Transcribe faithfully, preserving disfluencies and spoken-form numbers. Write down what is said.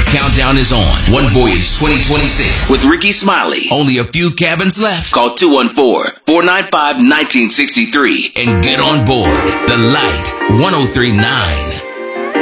countdown is on. One Voyage twenty twenty-six with Ricky Smiley. Only a few cabins left. Call two one four, four nine five, one nine six three and get on board the Light ten thirty-nine.